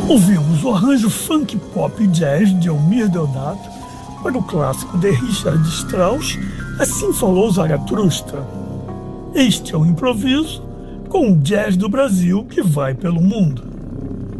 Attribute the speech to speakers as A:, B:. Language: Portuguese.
A: Ouvimos o arranjo funk pop jazz de Almir Deodato para o clássico de Richard Strauss, Assim Falou Zaratustra. Este é o improviso com o jazz do Brasil que vai pelo mundo.